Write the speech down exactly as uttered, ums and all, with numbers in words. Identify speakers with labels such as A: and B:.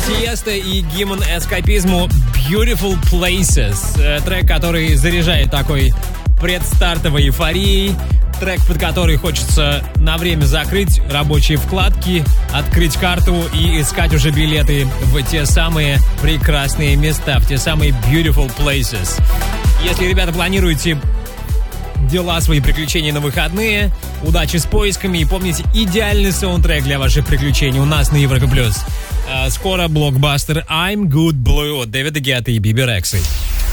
A: Тиесто и гимн эскапизму Beautiful Places. Трек, который заряжает такой предстартовой эйфорией. Трек, под который хочется на время закрыть рабочие вкладки, открыть карту и искать уже билеты в те самые прекрасные места, в те самые Beautiful Places. Если, ребята, планируете дела, свои приключения на выходные, удачи с поисками и помните, идеальный саундтрек для ваших приключений у нас на Европа+. Скоро блокбастер I'm Good Blue от Дэвида Гетты и Биби Рексы.